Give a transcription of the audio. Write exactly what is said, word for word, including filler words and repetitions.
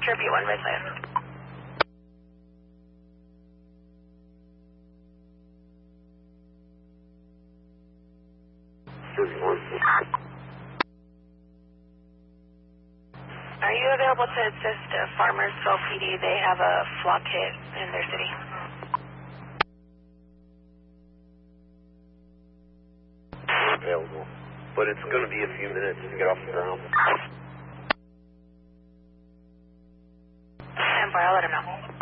Tribute one by five. Are you available to assist uh, Farmersville P D? They have a flock hit in their city. Available, but it's going to be a few minutes to get off the ground. And by, I'll let him know.